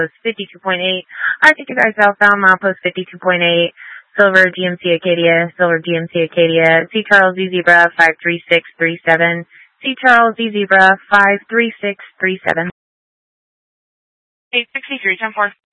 Post 52.8. I think you guys southbound milepost 52.8. Silver GMC Acadia, Silver GMC Acadia, C Charles Z Zebra 53637, C Charles Z Zebra 53637. 863, 10-4.